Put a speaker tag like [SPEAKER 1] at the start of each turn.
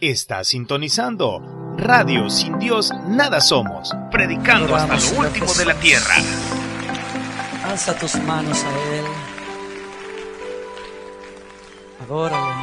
[SPEAKER 1] Está sintonizando Radio Sin Dios Nada Somos, predicando hasta lo último de la tierra.
[SPEAKER 2] Alza tus manos a Él. Adórale.